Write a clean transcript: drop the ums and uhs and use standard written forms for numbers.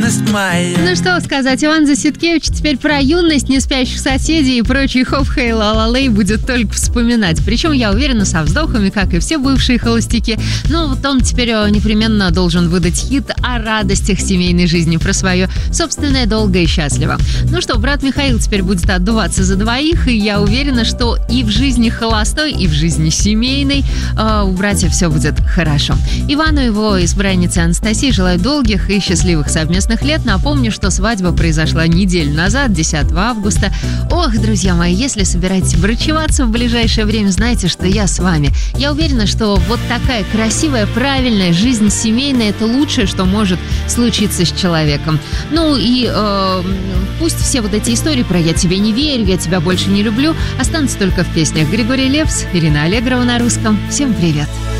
юность моя. Ну что сказать, Иван Заситкевич теперь про юность, не спящих соседей и прочий хоп-хей ла-ла-лей будет только вспоминать. Причем, я уверена, со вздохами, как и все бывшие холостяки. Но вот он теперь непременно должен выдать хит о радостях семейной жизни, про свое собственное долго и счастливо. Ну что, брат Михаил теперь будет отдуваться за двоих, и я уверена, что и в жизни холостой, и в жизни семейной у братьев все будет хорошо. Ивану и его избраннице Анастасии желаю долгих и счастливых совместных лет. Напомню, что свадьба произошла неделю назад, 10 августа. Ох, друзья мои, если собираетесь брачеваться в ближайшее время, знайте, что я с вами. Я уверена, что вот такая красивая, правильная жизнь семейная – это лучшее, что может случиться с человеком. Ну и пусть все вот эти истории про «я тебе не верю», «я тебя больше не люблю» останутся только в песнях. Григорий Лепс, Ирина Аллегрова на русском. Всем привет!